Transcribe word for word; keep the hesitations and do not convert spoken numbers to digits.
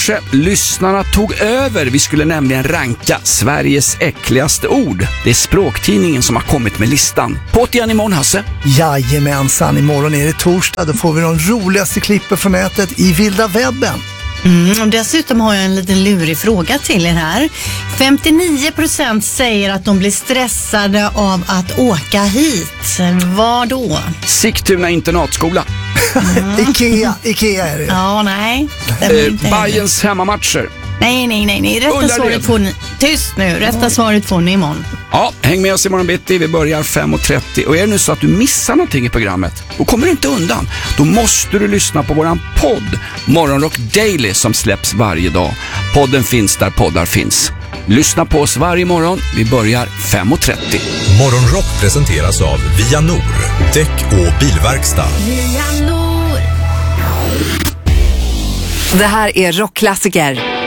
Lyssnarna tog över. Vi skulle nämligen ranka Sveriges äckligaste ord. Det är Språktidningen som har kommit med listan. På igen imorgon, Hasse. Jajamensan, imorgon är det torsdag. Då får vi de roligaste klippen från nätet i vilda webben. Mm, och dessutom har jag en liten lurig fråga till er här. femtionio procent säger att de blir stressade av att åka hit. Vad då? Sigtuna internatskola. Mm. Ikea, Ikea är det. Ja, nej. Eh, Bajens hemmamatcher. Nej, nej, nej, nej. Rätta Ullared. svaret får ni. Tyst nu. Rätta svaret får ni imorgon. Ja, häng med oss imorgon bitti. Vi börjar fem och trettio. Och är det nu så att du missar någonting i programmet, då kommer du inte undan. Då måste du lyssna på våran podd Morgonrock Daily som släpps varje dag. Podden finns där poddar finns. Lyssna på oss varje morgon. Vi börjar fem och trettio. Morgonrock presenteras av Vianor, däck och bilverkstad. Vianor. Det här är Rockklassiker.